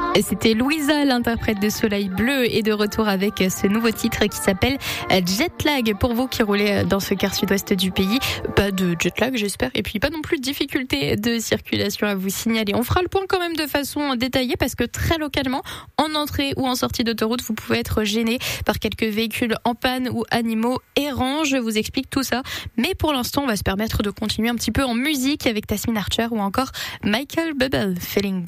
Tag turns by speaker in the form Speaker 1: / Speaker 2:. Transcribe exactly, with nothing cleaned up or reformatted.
Speaker 1: Et c'était Louisa, l'interprète de Soleil Bleu, et de retour avec ce nouveau titre qui s'appelle Jetlag. Pour vous qui roulez dans ce quart sud-ouest du pays, pas de jetlag j'espère, et puis pas non plus de difficultés de circulation à vous signaler. On fera le point quand même de façon détaillée parce que très localement, en entrée ou en sortie d'autoroute, vous pouvez être gêné par quelques véhicules en panne ou animaux errants. Je vous explique tout ça, mais pour l'instant on va se permettre de continuer un petit peu en musique avec Tasmin Archer ou encore Michael Bublé, Feeling Good.